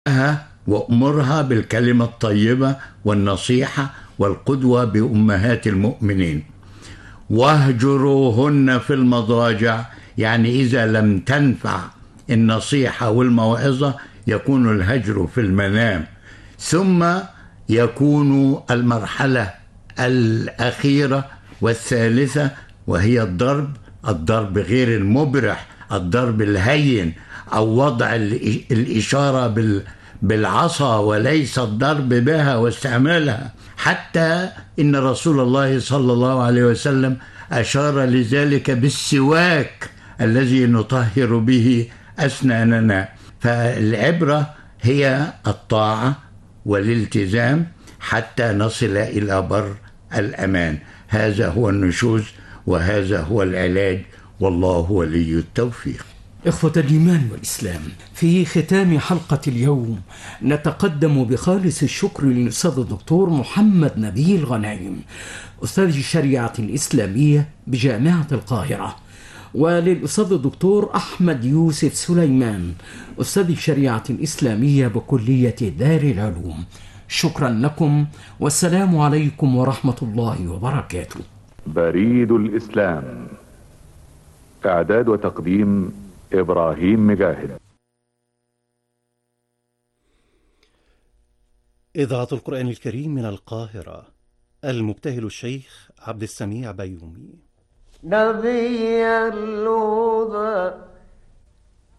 وأمرها بالكلمة الطيبة والنصيحة والقدوة بأمهات المؤمنين. واهجروهن في المضاجع، يعني إذا لم تنفع النصيحة والموعظة يكون الهجر في المنام، ثم يكون المرحلة الأخيرة والثالثة وهي الضرب غير المبرح، الضرب الهين، أو وضع الإشارة بالعصا وليس الضرب بها واستعمالها. حتى إن رسول الله صلى الله عليه وسلم أشار لذلك بالسواك الذي نطهر به أسناننا. فالعبرة هي الطاعة والالتزام حتى نصل إلى بر الأمان. هذا هو النشوز وهذا هو العلاج، والله ولي التوفيق. إخوة الإيمان والإسلام، في ختام حلقة اليوم نتقدم بخالص الشكر للأستاذ الدكتور محمد نبيل غنايم، أستاذ الشريعة الإسلامية بجامعة القاهرة، وللأستاذ الدكتور أحمد يوسف سليمان، أستاذ الشريعة الإسلامية بكلية دار العلوم. شكرا لكم، والسلام عليكم ورحمة الله وبركاته. بريد الإسلام، إعداد وتقديم إبراهيم مجاهد. إذاعة القرآن الكريم من القاهرة، المبتهل الشيخ عبد السميع بيومي. نبي الهدى